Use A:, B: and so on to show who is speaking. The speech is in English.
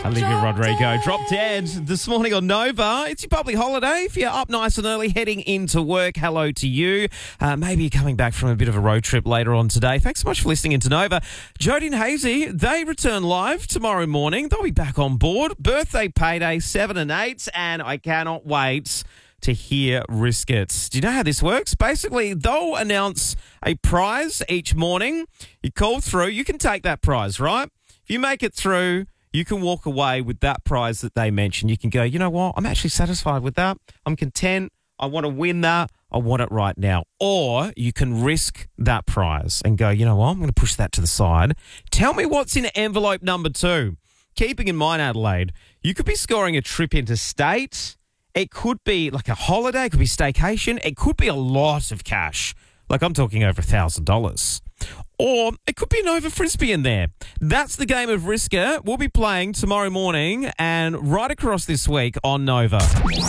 A: Olivia Rodrigo, Drop Dead this morning on Nova. It's your public holiday. If you're up nice and early heading into work, hello to you. Maybe you're coming back from a bit of a road trip later on today. Thanks so much for listening into Nova. Jody and Hazy, they return live tomorrow morning. They'll be back on board. Birthday payday 7 and 8, and I cannot wait to hear Risk It. Do you know how this works? Basically, they'll announce a prize each morning. You call through, you can take that prize, right? If you make it through, you can walk away with that prize that they mention. You can go, you know what? I'm actually satisfied with that. I'm content. I want to win that. I want it right now. Or you can risk that prize and go, you know what? I'm going to push that to the side. Tell me what's in envelope number 2. Keeping in mind, Adelaide, you could be scoring a trip interstate. It could be like a holiday. It could be staycation. It could be a lot of cash. Like I'm talking over $1,000. Or it could be an Nova Frisbee in there. That's the game of Risk It. We'll be playing tomorrow morning and right across this week on Nova.